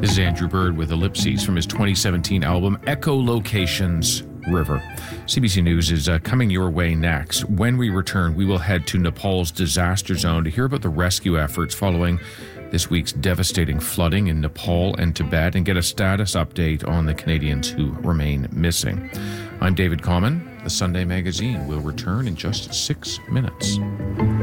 This is Andrew Bird with Ellipses from his 2017 album Echolocations River. CBC News is coming your way next. When we return, we will head to Nepal's disaster zone to hear about the rescue efforts following this week's devastating flooding in Nepal and Tibet and get a status update on the Canadians who remain missing. I'm David Common. The Sunday Magazine will return in just 6 minutes.